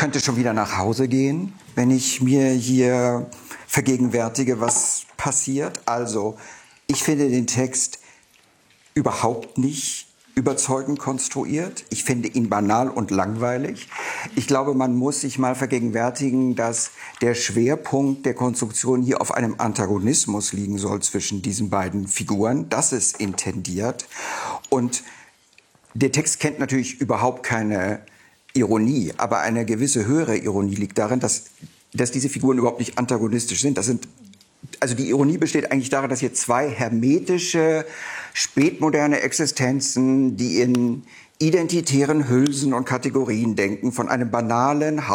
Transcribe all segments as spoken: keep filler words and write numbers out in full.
könnte schon wieder nach Hause gehen, wenn ich mir hier vergegenwärtige, was passiert. Also, ich finde den Text überhaupt nicht überzeugend konstruiert. Ich finde ihn banal und langweilig. Ich glaube, man muss sich mal vergegenwärtigen, dass der Schwerpunkt der Konstruktion hier auf einem Antagonismus liegen soll zwischen diesen beiden Figuren. Das ist intendiert. Und der Text kennt natürlich überhaupt keine Ironie, aber eine gewisse höhere Ironie liegt darin, dass, dass diese Figuren überhaupt nicht antagonistisch sind. Das sind Also die Ironie besteht eigentlich darin, dass hier zwei hermetische, spätmoderne Existenzen, die in identitären Hülsen und Kategorien denken, von einem banalen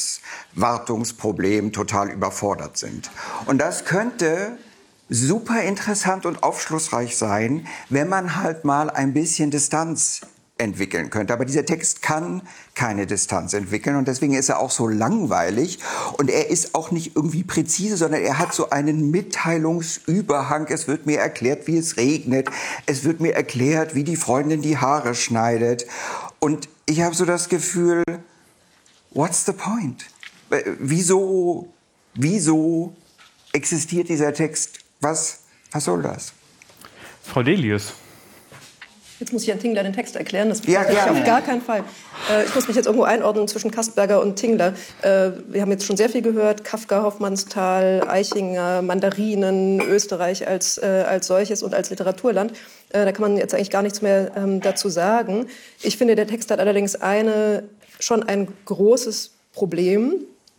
Hauswartungsproblem total überfordert sind. Und das könnte super interessant und aufschlussreich sein, wenn man halt mal ein bisschen Distanz entwickeln könnte. Aber dieser Text kann keine Distanz entwickeln und deswegen ist er auch so langweilig und er ist auch nicht irgendwie präzise, sondern er hat so einen Mitteilungsüberhang. Es wird mir erklärt, wie es regnet. Es wird mir erklärt, wie die Freundin die Haare schneidet. Und ich habe so das Gefühl, what's the point? Wieso, wieso existiert dieser Text? Was, was soll das? Frau Delius. Jetzt muss ich Herrn Tingler den Text erklären, das ja, ich auf gar keinen Fall. Äh, ich muss mich jetzt irgendwo einordnen zwischen Kastberger und Tingler. Äh, wir haben jetzt schon sehr viel gehört, Kafka, Hoffmannsthal, Eichinger, Mandarinen, Österreich als, äh, als solches und als Literaturland. Äh, da kann man jetzt eigentlich gar nichts mehr ähm, dazu sagen. Ich finde, der Text hat allerdings eine, schon ein großes Problem.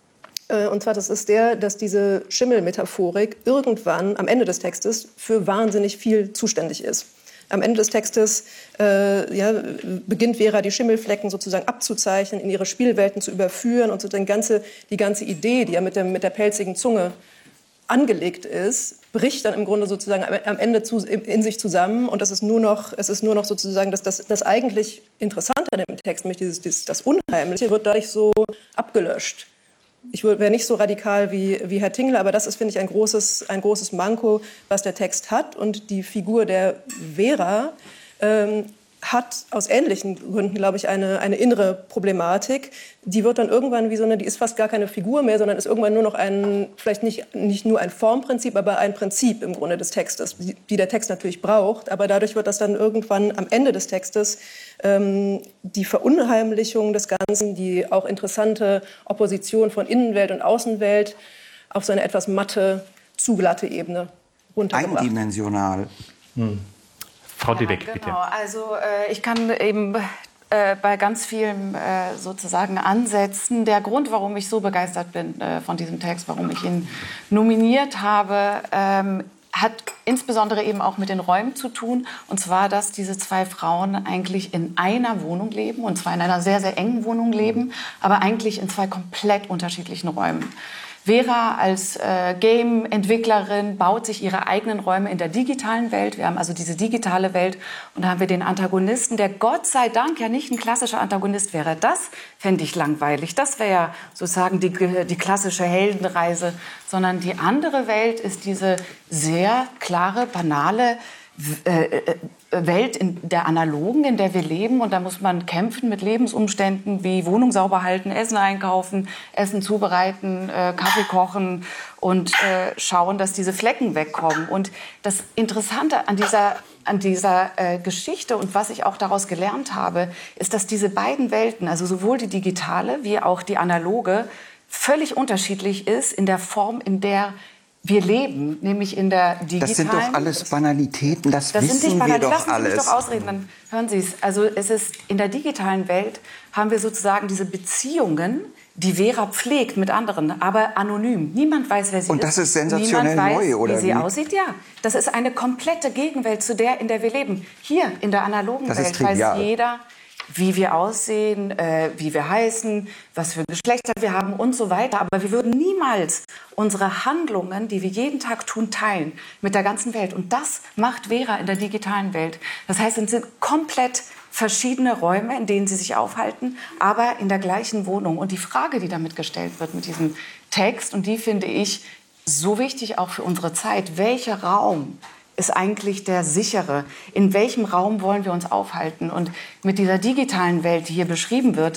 Äh, und zwar das ist der, dass diese Schimmelmetaphorik irgendwann am Ende des Textes für wahnsinnig viel zuständig ist. Am Ende des Textes äh, ja, beginnt Vera, die Schimmelflecken sozusagen abzuzeichnen, in ihre Spielwelten zu überführen und so die ganze, die ganze Idee, die ja mit, dem, mit der pelzigen Zunge angelegt ist, bricht dann im Grunde sozusagen am Ende zu, in sich zusammen und das ist nur noch, es ist nur noch sozusagen das, das, das eigentlich Interessante an dem Text, nämlich dieses, dieses, das Unheimliche, wird dadurch so abgelöscht. Ich wäre nicht so radikal wie, wie Herr Tingler, aber das ist, finde ich, ein großes, ein großes Manko, was der Text hat. Und die Figur der Vera ähm, hat aus ähnlichen Gründen, glaube ich, eine, eine innere Problematik. Die wird dann irgendwann wie so eine, die ist fast gar keine Figur mehr, sondern ist irgendwann nur noch ein, vielleicht nicht, nicht nur ein Formprinzip, aber ein Prinzip im Grunde des Textes, die, die der Text natürlich braucht. Aber dadurch wird das dann irgendwann am Ende des Textes ähm, die Verunheimlichung des Ganzen, die auch interessante Opposition von Innenwelt und Außenwelt auf so eine etwas matte, zu glatte Ebene runtergebracht. Eindimensional. Hm. Frau Diebeck, ja, bitte. Genau, also äh, ich kann eben äh, bei ganz vielen äh, sozusagen ansetzen. Der Grund, warum ich so begeistert bin äh, von diesem Text, warum ich ihn nominiert habe, ähm, hat insbesondere eben auch mit den Räumen zu tun. Und zwar, dass diese zwei Frauen eigentlich in einer Wohnung leben, und zwar in einer sehr, sehr engen Wohnung leben, aber eigentlich in zwei komplett unterschiedlichen Räumen. Vera als äh, Game-Entwicklerin baut sich ihre eigenen Räume in der digitalen Welt. Wir haben also diese digitale Welt und da haben wir den Antagonisten, der Gott sei Dank ja nicht ein klassischer Antagonist wäre. Das fände ich langweilig. Das wäre ja sozusagen die, die klassische Heldenreise. Sondern die andere Welt ist diese sehr klare, banale äh, Welt in der analogen, in der wir leben. Und da muss man kämpfen mit Lebensumständen wie Wohnung sauber halten, Essen einkaufen, Essen zubereiten, äh, Kaffee kochen und äh, schauen, dass diese Flecken wegkommen. Und das Interessante an dieser, an dieser äh, Geschichte und was ich auch daraus gelernt habe, ist, dass diese beiden Welten, also sowohl die digitale wie auch die analoge, völlig unterschiedlich ist in der Form, in der wir leben, nämlich in der digitalen... Das sind doch alles Banalitäten, das, das wissen sind nicht wir doch Lassen alles. Sie mich doch ausreden, dann hören Sie es. Also es ist, in der digitalen Welt haben wir sozusagen diese Beziehungen, die Vera pflegt mit anderen, aber anonym. Niemand weiß, wer sie ist. Und das ist sensationell Niemand neu, weiß, oder wie sie wie? aussieht. Ja, das ist eine komplette Gegenwelt zu der, in der wir leben. Hier, in der analogen Das ist Welt, weiß trivial. jeder, wie wir aussehen, äh, wie wir heißen, was für Geschlechter wir haben und so weiter. Aber wir würden niemals unsere Handlungen, die wir jeden Tag tun, teilen mit der ganzen Welt. Und das macht Vera in der digitalen Welt. Das heißt, es sind komplett verschiedene Räume, in denen sie sich aufhalten, aber in der gleichen Wohnung. Und die Frage, die damit gestellt wird mit diesem Text, und die finde ich so wichtig auch für unsere Zeit, welcher Raum ist eigentlich der sichere? In welchem Raum wollen wir uns aufhalten? Und mit dieser digitalen Welt, die hier beschrieben wird,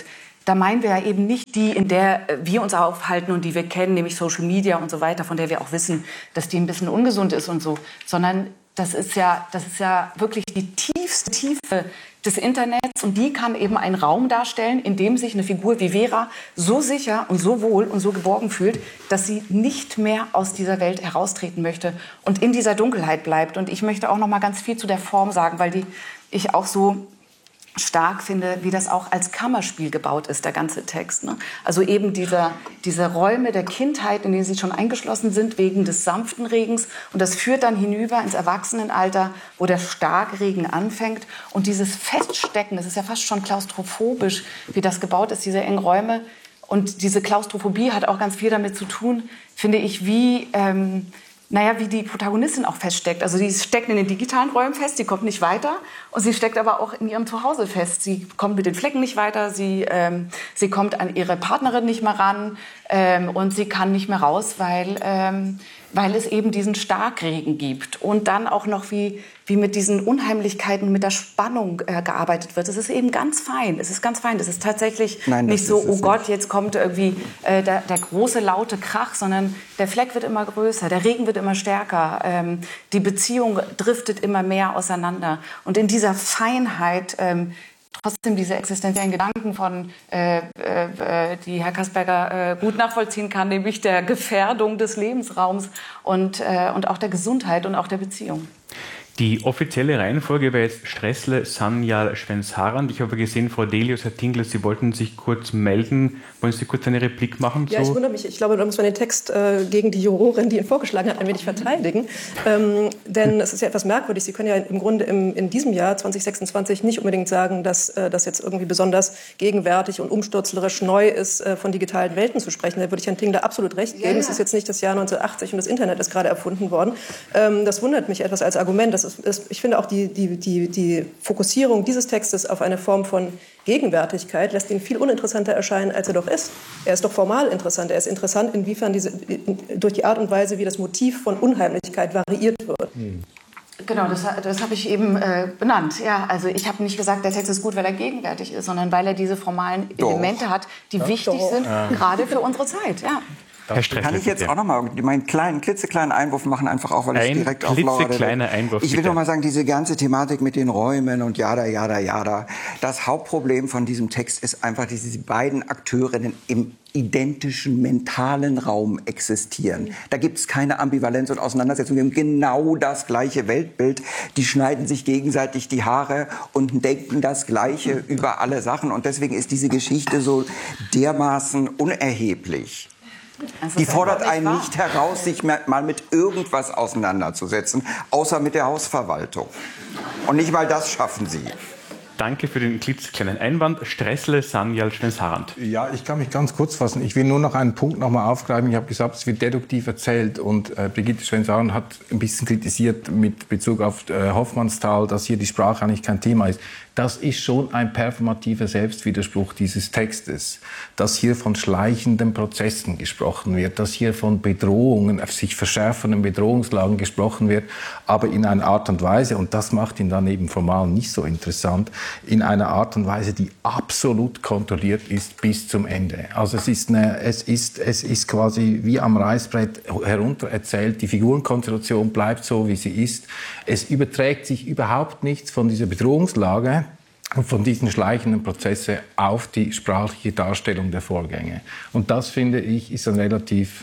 da meinen wir ja eben nicht die, in der wir uns aufhalten und die wir kennen, nämlich Social Media und so weiter, von der wir auch wissen, dass die ein bisschen ungesund ist und so, sondern das ist ja, das ist ja wirklich die tiefste Tiefe des Internets und die kann eben einen Raum darstellen, in dem sich eine Figur wie Vera so sicher und so wohl und so geborgen fühlt, dass sie nicht mehr aus dieser Welt heraustreten möchte und in dieser Dunkelheit bleibt. Und ich möchte auch noch mal ganz viel zu der Form sagen, weil die ich auch so stark finde, wie das auch als Kammerspiel gebaut ist, der ganze Text. Ne? Also eben diese, diese Räume der Kindheit, in denen sie schon eingeschlossen sind, wegen des sanften Regens. Und das führt dann hinüber ins Erwachsenenalter, wo der Starkregen anfängt. Und dieses Feststecken, das ist ja fast schon klaustrophobisch, wie das gebaut ist, diese engen Räume. Und diese Klaustrophobie hat auch ganz viel damit zu tun, finde ich, wie... Ähm, Naja, wie die Protagonistin auch feststeckt. Also sie steckt in den digitalen Räumen fest, sie kommt nicht weiter. Und sie steckt aber auch in ihrem Zuhause fest. Sie kommt mit den Flecken nicht weiter, sie, ähm, sie kommt an ihre Partnerin nicht mehr ran. Ähm, und sie kann nicht mehr raus, weil, ähm, weil es eben diesen Starkregen gibt. Und dann auch noch, wie, wie mit diesen Unheimlichkeiten, mit der Spannung äh, gearbeitet wird. Es ist eben ganz fein. Es ist ganz fein. Es ist tatsächlich Nein, nicht so, ist oh Gott, nicht. jetzt kommt irgendwie äh, der, der große, laute Krach, sondern der Fleck wird immer größer, der Regen wird immer stärker, ähm, die Beziehung driftet immer mehr auseinander. Und in dieser Feinheit ähm, trotzdem diese existenziellen Gedanken von, äh, äh, die Herr Kasperger äh, gut nachvollziehen kann, nämlich der Gefährdung des Lebensraums und, äh, und auch der Gesundheit und auch der Beziehung. Die offizielle Reihenfolge wäre jetzt Stressle, Sanyal, Schwens-Harand. Ich habe gesehen, Frau Delius, Herr Tingler, Sie wollten sich kurz melden. Wollen Sie kurz eine Replik machen? Ja, ich wundere mich. Ich glaube, da muss man den Text äh, gegen die Jurorin, die ihn vorgeschlagen hat, ein wenig verteidigen. Ähm, denn es ist ja etwas merkwürdig. Sie können ja im Grunde im, in diesem Jahr zwanzig sechsundzwanzig nicht unbedingt sagen, dass äh, das jetzt irgendwie besonders gegenwärtig und umsturzlerisch neu ist, äh, von digitalen Welten zu sprechen. Da würde ich Herrn Tingler absolut recht geben. Ja, ja. Es ist jetzt nicht das Jahr neunzehnhundertachtzig und das Internet ist gerade erfunden worden. Ähm, das wundert mich etwas als Argument. Das ist, ist, ich finde auch die, die, die, die Fokussierung dieses Textes auf eine Form von Gegenwärtigkeit lässt ihn viel uninteressanter erscheinen, als er doch ist. Er ist doch formal interessant. Er ist interessant, inwiefern diese, durch die Art und Weise, wie das Motiv von Unheimlichkeit variiert wird. Hm. Genau, das, das habe ich eben äh, benannt. Ja, also ich habe nicht gesagt, der Text ist gut, weil er gegenwärtig ist, sondern weil er diese formalen doch. Elemente hat, die ja, wichtig doch. sind, ja. gerade für unsere Zeit. Ja. Herr Stressle, kann ich jetzt bitte. auch noch mal meinen kleinen, klitzekleinen Einwurf machen, einfach auch, weil ich Ein direkt auflauere. klitzekleiner Einwurf, Ich will bitte. noch mal sagen, diese ganze Thematik mit den Räumen und jada, jada, jada. Das Hauptproblem von diesem Text ist einfach, dass diese beiden Akteurinnen im identischen mentalen Raum existieren. Da gibt es keine Ambivalenz und Auseinandersetzung. Wir haben genau das gleiche Weltbild. Die schneiden sich gegenseitig die Haare und denken das Gleiche über alle Sachen. Und deswegen ist diese Geschichte so dermaßen unerheblich. Also die fordert einen wahr. nicht heraus, sich mal mit irgendwas auseinanderzusetzen, außer mit der Hausverwaltung. Und nicht mal das schaffen sie. Danke für den klitzekleinen Einwand. Stressle, Sanyal, Schwens-Harand. Ja, ich kann mich ganz kurz fassen. Ich will nur noch einen Punkt noch mal aufgreifen. Ich habe gesagt, es wird deduktiv erzählt. Und äh, Brigitte Schwens-Harand hat ein bisschen kritisiert mit Bezug auf äh, Hoffmannsthal, dass hier die Sprache eigentlich kein Thema ist. Das ist schon ein performativer Selbstwiderspruch dieses Textes, dass hier von schleichenden Prozessen gesprochen wird, dass hier von Bedrohungen, sich verschärfenden Bedrohungslagen gesprochen wird, aber in einer Art und Weise, und das macht ihn dann eben formal nicht so interessant, in einer Art und Weise, die absolut kontrolliert ist bis zum Ende. Also es ist, eine, es ist, es ist quasi wie am Reißbrett herunter erzählt, die Figurenkonstellation bleibt so, wie sie ist. Es überträgt sich überhaupt nichts von dieser Bedrohungslage und von diesen schleichenden Prozessen auf die sprachliche Darstellung der Vorgänge. Und das, finde ich, ist ein relativ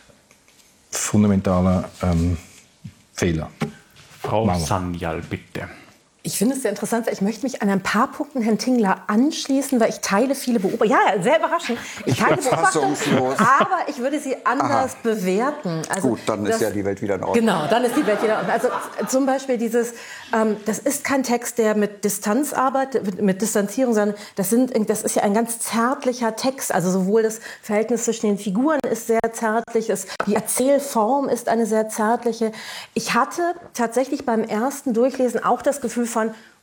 fundamentaler ähm, Fehler. Frau Mama. Sanyal, bitte. Ich finde es sehr interessant, weil ich möchte mich an ein paar Punkten Herrn Tingler anschließen, weil ich teile viele Beobachtungen. Ja, sehr überraschend. Ich teile Beobachtungen, aber ich würde sie anders Aha. bewerten. Also Gut, dann das, ist ja die Welt wieder in Ordnung. Genau, dann ist die Welt wieder in Ordnung. Also zum Beispiel dieses, ähm, das ist kein Text, der mit Distanz arbeitet, mit, mit Distanzierung, sondern das, sind, das ist ja ein ganz zärtlicher Text. Also sowohl das Verhältnis zwischen den Figuren ist sehr zärtlich, es, die Erzählform ist eine sehr zärtliche. Ich hatte tatsächlich beim ersten Durchlesen auch das Gefühl von,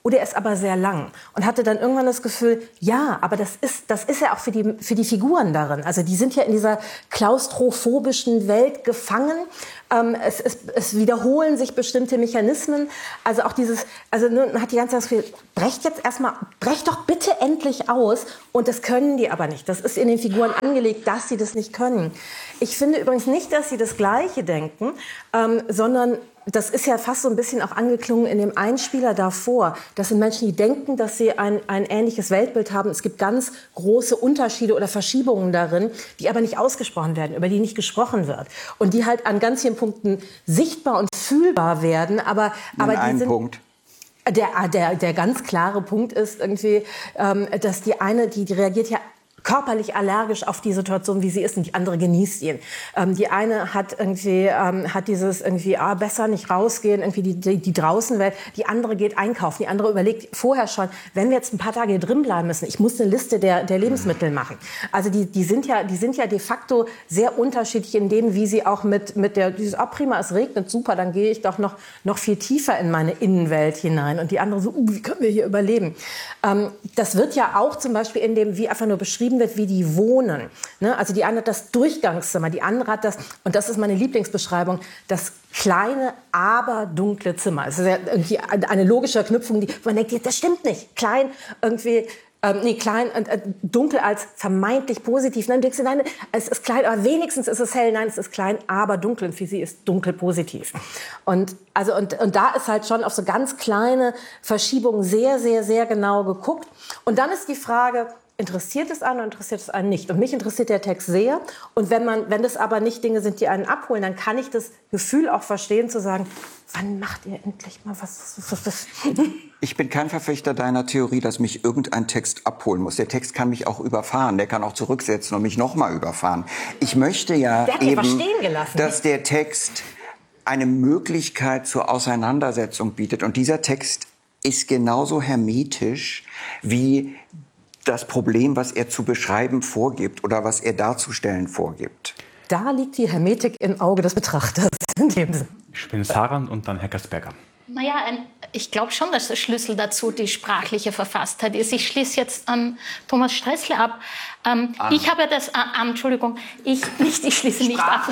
oder er ist aber sehr lang. Und hatte dann irgendwann das Gefühl, ja, aber das ist, das ist ja auch für die, für die Figuren darin. Also die sind ja in dieser klaustrophobischen Welt gefangen. Ähm, es, es, es wiederholen sich bestimmte Mechanismen. Also auch dieses, also man hat die ganze Zeit das Gefühl, brecht jetzt erstmal, brecht doch bitte endlich aus. Und das können die aber nicht. Das ist in den Figuren angelegt, dass sie das nicht können. Ich finde übrigens nicht, dass sie das Gleiche denken, ähm, sondern das ist ja fast so ein bisschen auch angeklungen in dem Einspieler davor. Das sind Menschen, die denken, dass sie ein, ein ähnliches Weltbild haben. Es gibt ganz große Unterschiede oder Verschiebungen darin, die aber nicht ausgesprochen werden, über die nicht gesprochen wird. Und die halt an ganz vielen Punkten sichtbar und fühlbar werden. Aber, aber die einen sind, Punkt. Der, der, der ganz klare Punkt ist irgendwie, ähm, dass die eine, die, die reagiert ja körperlich allergisch auf die Situation, wie sie ist, und die andere genießt ihn. Ähm, die eine hat irgendwie ähm, hat dieses irgendwie ah, besser nicht rausgehen, irgendwie die, die, die Draußenwelt. Die andere geht einkaufen. Die andere überlegt vorher schon, wenn wir jetzt ein paar Tage hier drin bleiben müssen, ich muss eine Liste der, der Lebensmittel machen. Also die, die sind ja die sind ja de facto sehr unterschiedlich in dem, wie sie auch mit mit der dieses ah, prima, es regnet, super, dann gehe ich doch noch noch viel tiefer in meine Innenwelt hinein. Und die andere so, uh, wie können wir hier überleben? Ähm, das wird ja auch zum Beispiel in dem, wie einfach nur beschrieben wird, wie die wohnen. Ne? Also die eine hat das Durchgangszimmer, die andere hat das, und das ist meine Lieblingsbeschreibung, das kleine, aber dunkle Zimmer. Es ist ja irgendwie eine logische Verknüpfung, die man denkt, das stimmt nicht. Klein, irgendwie, ähm, nee, klein und äh, dunkel als vermeintlich positiv. Nein, du denkst, nein, es ist klein, aber wenigstens ist es hell. Nein, es ist klein, aber dunkel. Und für sie ist dunkel positiv. Und, also, und, und da ist halt schon auf so ganz kleine Verschiebungen sehr, sehr, sehr genau geguckt. Und dann ist die Frage, interessiert es einen oder interessiert es einen nicht? Und mich interessiert der Text sehr. Und wenn man, wenn das aber nicht Dinge sind, die einen abholen, dann kann ich das Gefühl auch verstehen, zu sagen, wann macht ihr endlich mal was? was, was? Ich bin kein Verfechter deiner Theorie, dass mich irgendein Text abholen muss. Der Text kann mich auch überfahren, der kann auch zurücksetzen und mich noch mal überfahren. Ich möchte ja eben, dass der Text eine Möglichkeit zur Auseinandersetzung bietet. Und dieser Text ist genauso hermetisch wie das Problem, was er zu beschreiben vorgibt oder was er darzustellen vorgibt. Da liegt die Hermetik im Auge des Betrachters. In dem Sinne. Schwenz-Haran und dann Herr Gasberger. Naja, ich glaube schon, dass der Schlüssel dazu die sprachliche Verfasstheit ist. Ich schließe jetzt an Thomas Stressle ab. Ähm, ah. Ich habe das, äh, Entschuldigung, ich, nicht, ich schließe nicht ab.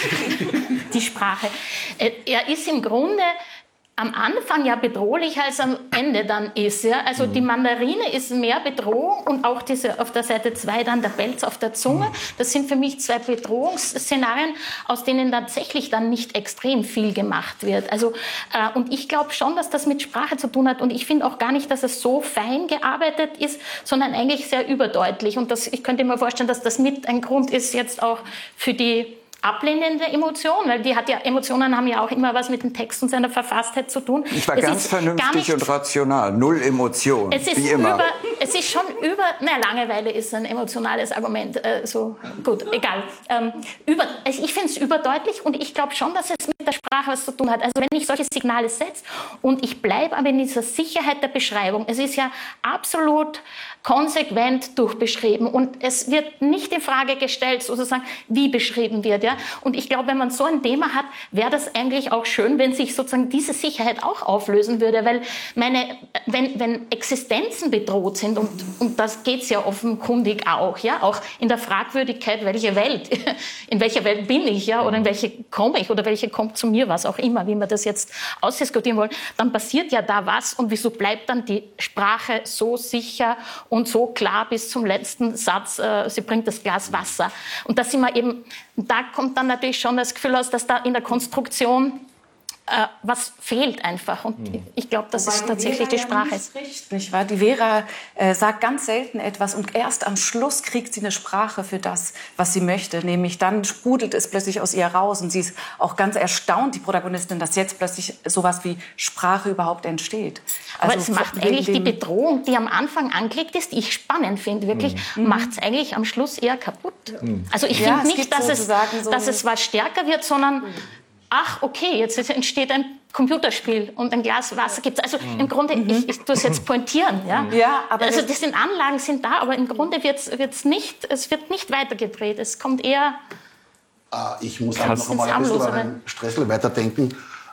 Die Sprache. Äh, er ist im Grunde am Anfang ja bedrohlich, als am Ende dann ist. Ja? Also mhm. die Mandarine ist mehr Bedrohung und auch diese auf der Seite zwei dann der Pelz auf der Zunge. Das sind für mich zwei Bedrohungsszenarien, aus denen tatsächlich dann nicht extrem viel gemacht wird. Also, äh, und ich glaube schon, dass das mit Sprache zu tun hat. Und ich finde auch gar nicht, dass es so fein gearbeitet ist, sondern eigentlich sehr überdeutlich. Und das, ich könnte mir vorstellen, dass das mit ein Grund ist jetzt auch für die ablehnende Emotion, weil die hat ja, Emotionen haben ja auch immer was mit dem Text und seiner Verfasstheit zu tun. Ich war es ganz vernünftig nicht, und rational, null Emotion, es ist wie immer. Über, es ist schon über, naja, Langeweile ist ein emotionales Argument, äh, so gut, egal. Ähm, über, ich finde es überdeutlich und ich glaube schon, dass es mit der Sprache was zu tun hat. Also wenn ich solche Signale setze und ich bleibe aber in dieser Sicherheit der Beschreibung, es ist ja absolut konsequent durchbeschrieben und es wird nicht in Frage gestellt, sozusagen, wie beschrieben wird. Ja? Und ich glaube, wenn man so ein Thema hat, wäre das eigentlich auch schön, wenn sich sozusagen diese Sicherheit auch auflösen würde, weil meine, wenn, wenn Existenzen bedroht sind, und, und das geht es ja offenkundig auch, ja, auch in der Fragwürdigkeit, welche Welt, in welcher Welt bin ich, ja, oder in welche komme ich oder welche kommt zu mir, was auch immer, wie wir das jetzt ausdiskutieren wollen, dann passiert ja da was und wieso bleibt dann die Sprache so sicher und so klar bis zum letzten Satz, äh, sie bringt das Glas Wasser. Und da sind wir eben, da kommt dann natürlich schon das Gefühl aus, dass da in der Konstruktion äh, was fehlt einfach. Und mhm. ich glaube, das Wobei ist tatsächlich die, die Sprache. Ja spricht, nicht wahr? Die Vera äh, sagt ganz selten etwas und erst am Schluss kriegt sie eine Sprache für das, was sie möchte. Nämlich dann sprudelt es plötzlich aus ihr raus. Und sie ist auch ganz erstaunt, die Protagonistin, dass jetzt plötzlich sowas wie Sprache überhaupt entsteht. Aber also es macht eigentlich die Bedrohung, die am Anfang angelegt ist, die ich spannend finde, wirklich, mhm. macht es eigentlich am Schluss eher kaputt. Mhm. Also ich ja, finde nicht, dass es, so dass es was stärker wird, sondern mhm. ach, okay, jetzt entsteht ein Computerspiel und ein Glas Wasser gibt es. Also mhm. im Grunde, mhm. ich, ich tue es jetzt pointieren. Ja? Ja, aber also das sind Anlagen sind da, aber im Grunde wird's, wird's nicht, es wird nicht weitergedreht. Es kommt eher... Ich muss auch noch einmal ein bisschen an den Stressle weiterdenken.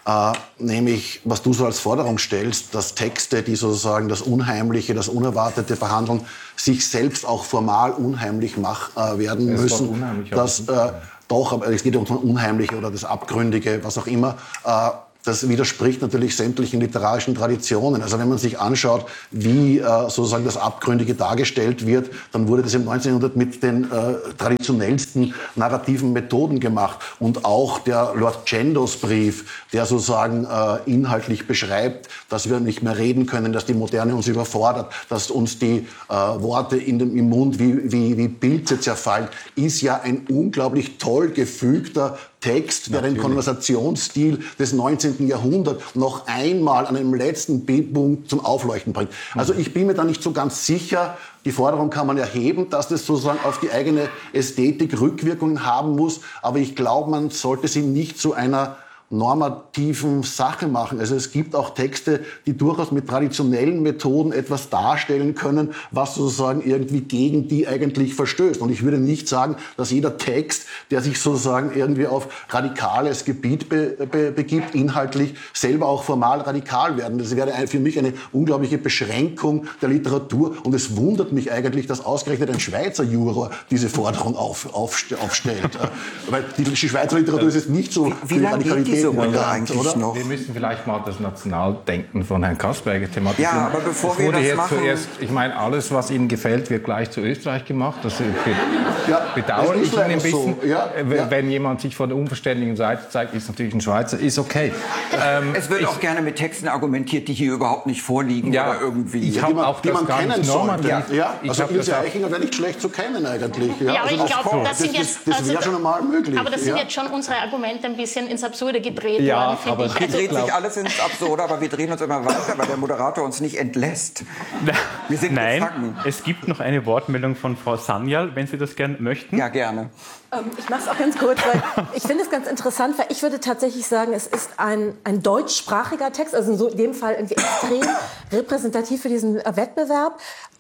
Äh, nämlich, was du so als Forderung stellst, dass Texte, die sozusagen das Unheimliche, das Unerwartete verhandeln, sich selbst auch formal unheimlich mach, äh, werden das müssen. Unheimlich, dass, äh, doch, aber es geht um das Unheimliche oder das Abgründige, was auch immer. Äh, Das widerspricht natürlich sämtlichen literarischen Traditionen. Also wenn man sich anschaut, wie äh, sozusagen das Abgründige dargestellt wird, dann wurde das im neunzehnten. mit den äh, traditionellsten narrativen Methoden gemacht. Und auch der Lord Chandos Brief, der sozusagen äh, inhaltlich beschreibt, dass wir nicht mehr reden können, dass die Moderne uns überfordert, dass uns die äh, Worte in dem, im Mund wie, wie, wie Pilze zerfallen, ist ja ein unglaublich toll gefügter Text, der den Konversationsstil des neunzehnten. Jahrhunderts noch einmal an einem letzten Punkt zum Aufleuchten bringt. Also ich bin mir da nicht so ganz sicher, die Forderung kann man erheben, dass das sozusagen auf die eigene Ästhetik Rückwirkungen haben muss, aber ich glaube, man sollte sie nicht zu einer normativen Sache machen. Also es gibt auch Texte, die durchaus mit traditionellen Methoden etwas darstellen können, was sozusagen irgendwie gegen die eigentlich verstößt. Und ich würde nicht sagen, dass jeder Text, der sich sozusagen irgendwie auf radikales Gebiet be, be, begibt, inhaltlich selber auch formal radikal werden. Das wäre für mich eine unglaubliche Beschränkung der Literatur. Und es wundert mich eigentlich, dass ausgerechnet ein Schweizer Juror diese Forderung auf, auf, aufstellt. Weil die Schweizer Literatur ist jetzt nicht so wie, wie Radikalität. Runde eigentlich oder? Noch. Wir müssen vielleicht mal das Nationaldenken von Herrn Kasperger thematisieren. Ja, aber bevor wir das machen... Zuerst, ich meine, alles, was Ihnen gefällt, wird gleich zu Österreich gemacht. Das be ja, bedauere ich ein bisschen. So. Ja, wenn ja. jemand sich von der unverständlichen Seite zeigt, ist natürlich ein Schweizer, ist okay. Ähm, es wird ich, auch gerne mit Texten argumentiert, die hier überhaupt nicht vorliegen ja, oder irgendwie... Ich habe auch die das man gar kennen nicht sollte. Ja, ja. Ich also Ilse Eichinger wäre nicht schlecht zu kennen eigentlich. Ja, ja aber also ich glaube, das, das, das, das wäre schon einmal möglich. Aber das sind ja. jetzt schon unsere Argumente ein bisschen ins Absurde gedreht ja, worden, finde ich. Hier dreht sich alles ins Absurde, aber wir drehen uns immer weiter, weil der Moderator uns nicht entlässt. Wir sind Nein, gefangen. Es gibt noch eine Wortmeldung von Frau Sanyal, wenn Sie das gerne möchten. Ja, gerne. Ähm, ich mache es auch ganz kurz, weil ich finde es ganz interessant, weil ich würde tatsächlich sagen, es ist ein, ein deutschsprachiger Text, also in, so, in dem Fall irgendwie extrem repräsentativ für diesen äh, Wettbewerb.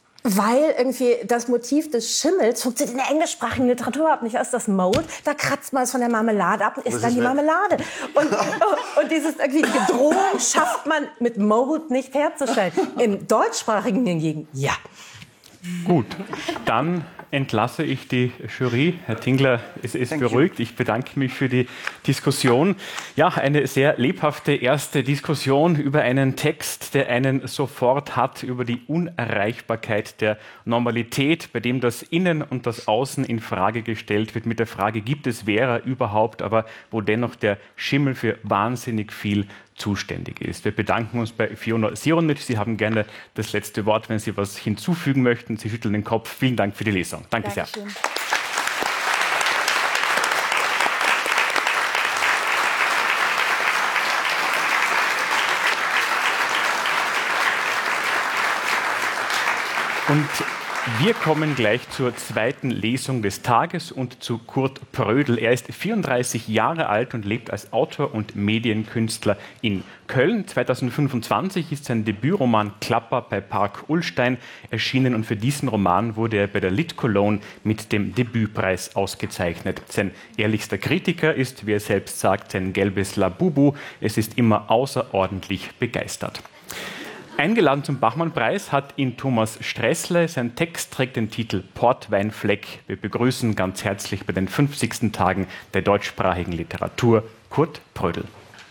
Weil irgendwie das Motiv des Schimmels funktioniert in der englischsprachigen Literatur überhaupt nicht. Aus das Mold, da kratzt man es von der Marmelade ab und isst dann die Marmelade. Und, und dieses irgendwie die Drohung schafft man mit Mold nicht herzustellen. Im deutschsprachigen hingegen, ja. Gut, dann entlasse ich die Jury. Herr Tingler, es ist beruhigt. Ich bedanke mich für die Diskussion. Ja, eine sehr lebhafte erste Diskussion über einen Text, der einen sofort hat, über die Unerreichbarkeit der Normalität, bei dem das Innen und das Außen in Frage gestellt wird, mit der Frage, gibt es Vera überhaupt, aber wo dennoch der Schimmel für wahnsinnig viel zuständig ist. Wir bedanken uns bei Fiona Sironitsch. Sie haben gerne das letzte Wort, wenn Sie was hinzufügen möchten. Sie schütteln den Kopf. Vielen Dank für die Lesung. Danke Dankeschön. sehr. Und wir kommen gleich zur zweiten Lesung des Tages und zu Kurt Prödl. Er ist vierunddreißig Jahre alt und lebt als Autor und Medienkünstler in Köln. zweitausendfünfundzwanzig ist sein Debütroman Klapper bei Park Ullstein erschienen und für diesen Roman wurde er bei der Lit Cologne mit dem Debütpreis ausgezeichnet. Sein ehrlichster Kritiker ist, wie er selbst sagt, sein gelbes Labubu. Es ist immer außerordentlich begeistert. Eingeladen zum Bachmann-Preis hat ihn Thomas Stressle. Sein Text trägt den Titel Portweinfleck. Wir begrüßen ganz herzlich bei den fünfzigsten Tagen der deutschsprachigen Literatur Kurt Prödl.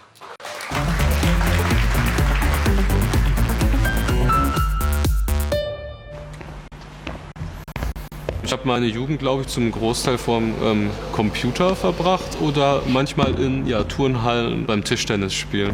Ich habe meine Jugend, glaube ich, zum Großteil vom ähm, Computer verbracht oder manchmal in ja, Turnhallen beim Tischtennis spielen.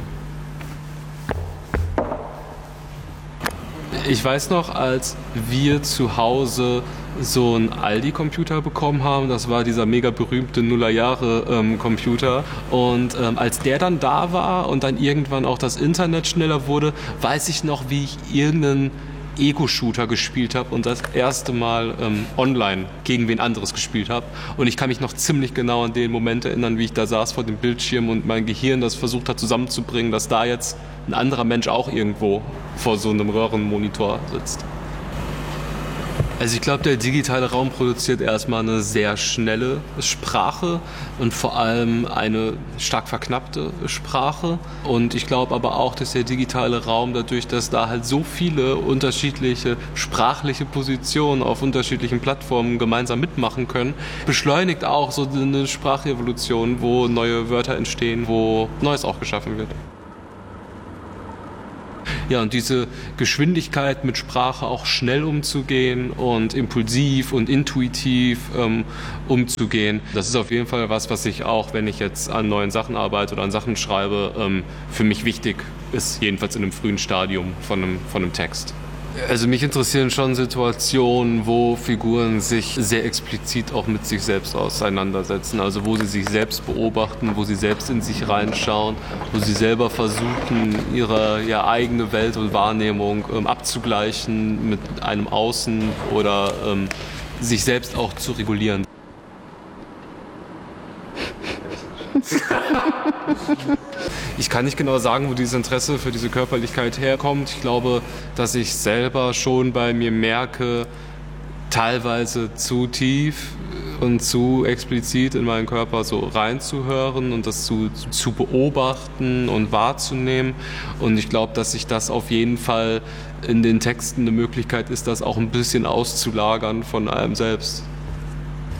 Ich weiß noch, als wir zu Hause so einen Aldi-Computer bekommen haben, das war dieser mega berühmte Nullerjahre-Computer. Und ähm, als der dann da war und dann irgendwann auch das Internet schneller wurde, weiß ich noch, wie ich irgendeinen Ego-Shooter gespielt habe und das erste Mal ähm, online gegen wen anderes gespielt habe. Und ich kann mich noch ziemlich genau an den Moment erinnern, wie ich da saß vor dem Bildschirm und mein Gehirn das versucht hat zusammenzubringen, dass da jetzt ein anderer Mensch auch irgendwo vor so einem Röhrenmonitor sitzt. Also ich glaube, der digitale Raum produziert erstmal eine sehr schnelle Sprache und vor allem eine stark verknappte Sprache. Und ich glaube aber auch, dass der digitale Raum dadurch, dass da halt so viele unterschiedliche sprachliche Positionen auf unterschiedlichen Plattformen gemeinsam mitmachen können, beschleunigt auch so eine Sprachevolution, wo neue Wörter entstehen, wo Neues auch geschaffen wird. Ja, und diese Geschwindigkeit mit Sprache auch schnell umzugehen und impulsiv und intuitiv ähm, umzugehen, das ist auf jeden Fall was, was ich auch, wenn ich jetzt an neuen Sachen arbeite oder an Sachen schreibe, ähm, für mich wichtig ist, jedenfalls in einem frühen Stadium von einem, von einem Text. Also mich interessieren schon Situationen, wo Figuren sich sehr explizit auch mit sich selbst auseinandersetzen. Also wo sie sich selbst beobachten, wo sie selbst in sich reinschauen, wo sie selber versuchen, ihre ja, eigene Welt und Wahrnehmung ähm, abzugleichen mit einem Außen oder ähm, sich selbst auch zu regulieren. Ich kann nicht genau sagen, wo dieses Interesse für diese Körperlichkeit herkommt. Ich glaube, dass ich selber schon bei mir merke, teilweise zu tief und zu explizit in meinen Körper so reinzuhören und das zu, zu beobachten und wahrzunehmen. Und ich glaube, dass sich das auf jeden Fall in den Texten eine Möglichkeit ist, das auch ein bisschen auszulagern von einem selbst.